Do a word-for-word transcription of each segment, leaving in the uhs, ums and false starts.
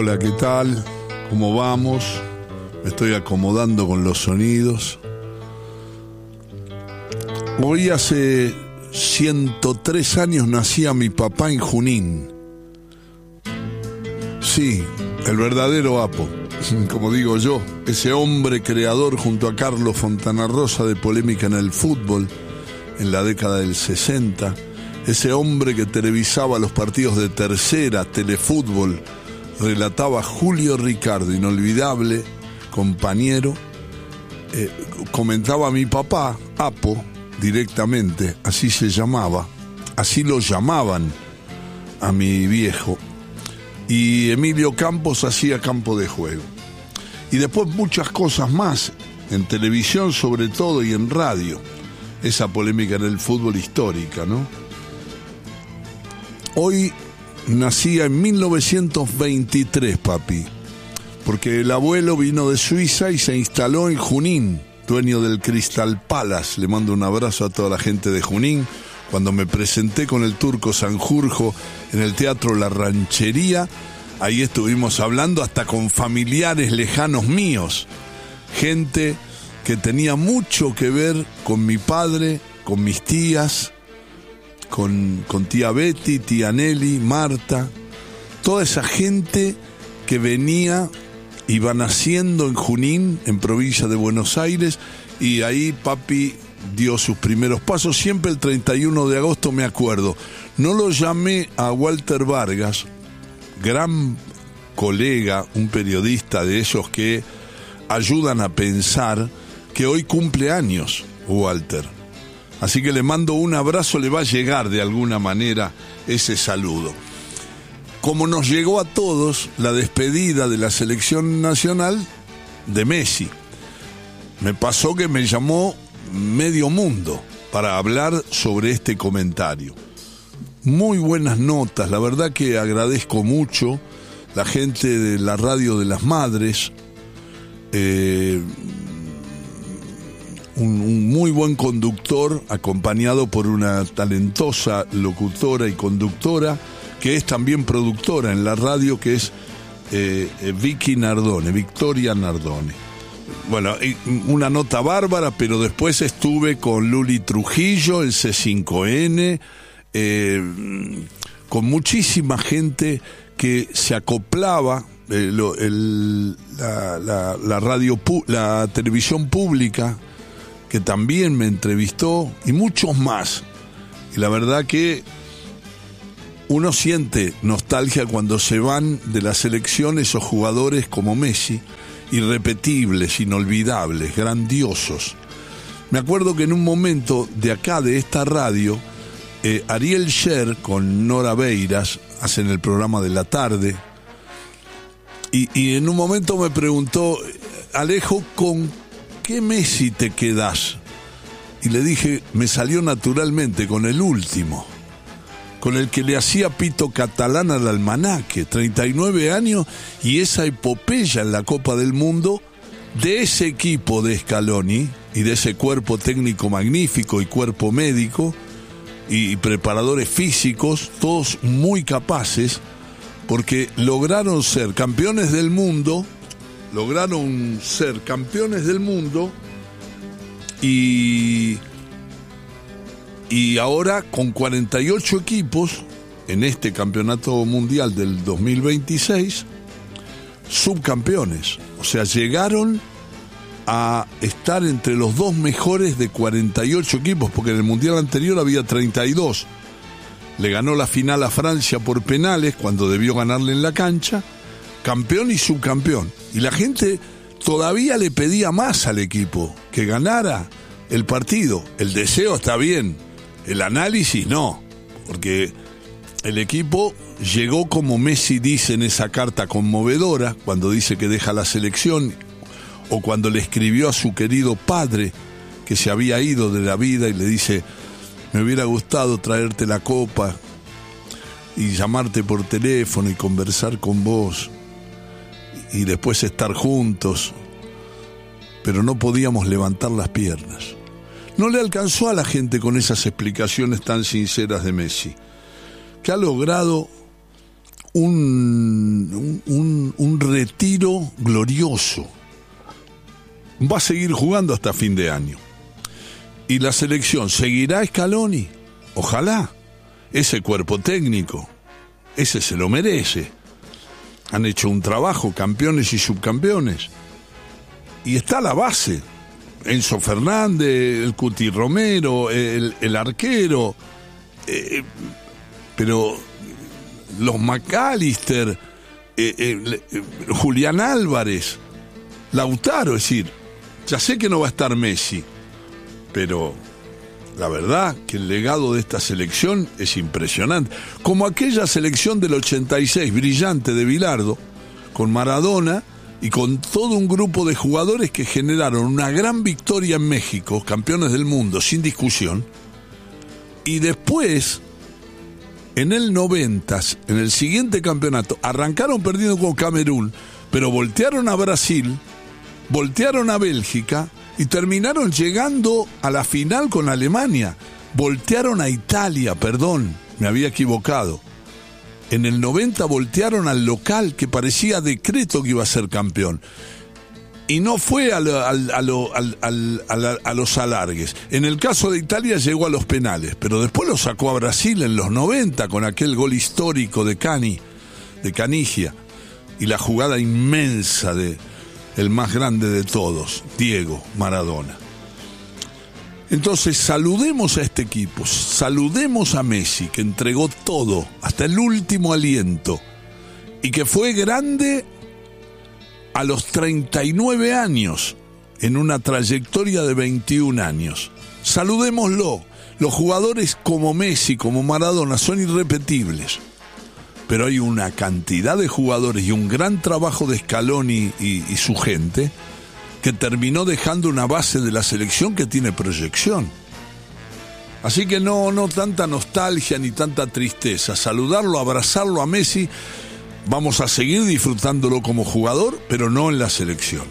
Hola, ¿qué tal? ¿Cómo vamos? Me estoy acomodando con los sonidos. Hoy hace ciento tres años nacía mi papá en Junín. Sí, el verdadero Apo, como digo yo, ese hombre creador junto a Carlos Fontana Rosa de polémica en el fútbol en la década del sesenta, ese hombre que televisaba los partidos de Tercera, Telefútbol, relataba Julio Ricardo, inolvidable compañero, eh, comentaba a mi papá, Apo, directamente, así se llamaba, así lo llamaban a mi viejo, y Emilio Campos hacía campo de juego. Y después muchas cosas más, en televisión sobre todo y en radio, esa polémica en el fútbol histórica, ¿no? Hoy nacía en mil novecientos veintitrés, papi, porque el abuelo vino de Suiza y se instaló en Junín, dueño del Crystal Palace. Le mando un abrazo a toda la gente de Junín. Cuando me presenté con el Turco Sanjurjo en el Teatro La Ranchería, ahí estuvimos hablando hasta con familiares lejanos míos, gente que tenía mucho que ver con mi padre, con mis tías, con, con tía Betty, tía Nelly, Marta, toda esa gente que venía, iba naciendo en Junín, en provincia de Buenos Aires, y ahí papi dio sus primeros pasos. Siempre el treinta y uno de agosto me acuerdo. No lo llamé a Walter Vargas, gran colega, un periodista de esos que ayudan a pensar, que hoy cumple años, Walter. Así que le mando un abrazo, le va a llegar de alguna manera ese saludo. Como nos llegó a todos la despedida de la selección nacional de Messi. Me pasó que me llamó medio mundo para hablar sobre este comentario. Muy buenas notas, la verdad que agradezco mucho la gente de la Radio de las Madres, eh, un, un muy buen conductor acompañado por una talentosa locutora y conductora que es también productora en la radio, que es eh, Vicky Nardone, Victoria Nardone. Bueno, una nota bárbara, pero después estuve con Luli Trujillo, el C cinco N, eh, con muchísima gente que se acoplaba, eh, lo, el, la, la, la radio, la televisión pública, que también me entrevistó, y muchos más. Y la verdad que uno siente nostalgia cuando se van de la selección esos jugadores como Messi, irrepetibles, inolvidables, grandiosos. Me acuerdo que en un momento de acá, de esta radio, eh, Ariel Sher con Nora Beiras hacen el programa de la tarde, y, y en un momento me preguntó, Alejo, ¿con qué Messi te quedás? Y le dije, me salió naturalmente con el último, con el que le hacía pito catalán al almanaque, treinta y nueve años, y esa epopeya en la Copa del Mundo de ese equipo de Scaloni y de ese cuerpo técnico magnífico y cuerpo médico y preparadores físicos, todos muy capaces, porque lograron ser campeones del mundo, lograron ser campeones del mundo y... Y ahora con cuarenta y ocho equipos en este campeonato mundial del dos mil veintiséis, subcampeones. O sea, llegaron a estar entre los dos mejores de cuarenta y ocho equipos, porque en el mundial anterior había treinta y dos. Le ganó la final a Francia por penales cuando debió ganarle en la cancha, campeón y subcampeón. Y la gente todavía le pedía más al equipo, que ganara el partido. El deseo está bien, el análisis no, porque el equipo llegó como Messi dice en esa carta conmovedora, cuando dice que deja la selección, o cuando le escribió a su querido padre, que se había ido de la vida, y le dice, me hubiera gustado traerte la copa y llamarte por teléfono y conversar con vos, y después estar juntos, pero no podíamos levantar las piernas. No le alcanzó a la gente con esas explicaciones tan sinceras de Messi, que ha logrado un, un, un retiro glorioso. Va a seguir jugando hasta fin de año. ¿Y la selección seguirá Scaloni? Ojalá. Ese cuerpo técnico, ese se lo merece. Han hecho un trabajo, campeones y subcampeones. Y está la base. Enzo Fernández, el Cuti Romero, el, el arquero, eh, pero los McAllister, eh, eh, eh, Julián Álvarez, Lautaro, es decir, ya sé que no va a estar Messi, pero la verdad que el legado de esta selección es impresionante. Como aquella selección del ochenta y seis, brillante, de Bilardo, con Maradona y con todo un grupo de jugadores que generaron una gran victoria en México, campeones del mundo, sin discusión. Y después, en el noventa, en el siguiente campeonato, arrancaron perdiendo con Camerún, pero voltearon a Brasil, voltearon a Bélgica y terminaron llegando a la final con Alemania. Voltearon a Italia, perdón, me había equivocado. En el noventa voltearon al local, que parecía decreto que iba a ser campeón. Y no fue a, lo, a, lo, a, lo, al, al, a, la, a los alargues. En el caso de Italia llegó a los penales, pero después lo sacó a Brasil en los noventa con aquel gol histórico de Cani, de Canigia, y la jugada inmensa de el más grande de todos, Diego Maradona. Entonces saludemos a este equipo, saludemos a Messi, que entregó todo, hasta el último aliento, y que fue grande a los treinta y nueve años, en una trayectoria de veintiún años. Saludémoslo. Los jugadores como Messi, como Maradona, son irrepetibles, pero hay una cantidad de jugadores y un gran trabajo de Scaloni y, y su gente, que terminó dejando una base de la selección que tiene proyección. Así que no, no tanta nostalgia ni tanta tristeza. Saludarlo, abrazarlo a Messi. Vamos a seguir disfrutándolo como jugador, pero no en la selección.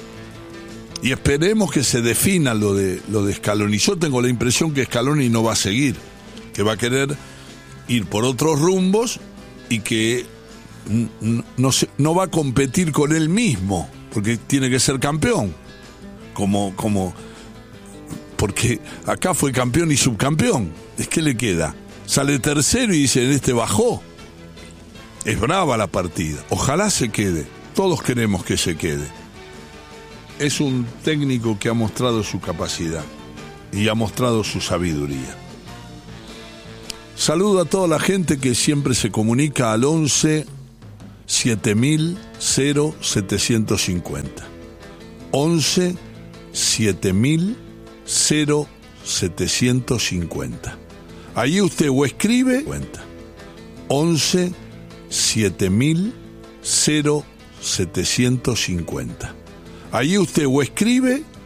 Y esperemos que se defina lo de, lo de Scaloni. Yo tengo la impresión que Scaloni no va a seguir, que va a querer ir por otros rumbos y que no, no, se, no va a competir con él mismo, porque tiene que ser campeón, como, como, porque acá fue campeón y subcampeón. ¿Es que le queda? Sale tercero y dice, en este bajó. Es brava la partida. Ojalá se quede. Todos queremos que se quede. Es un técnico que ha mostrado su capacidad y ha mostrado su sabiduría. Saludo a toda la gente que siempre se comunica al once siete mil cero setecientos cincuenta. once siete mil cero setecientos cincuenta. Ahí usted o escribe cuenta. once siete mil cero setecientos cincuenta. Ahí usted o escribe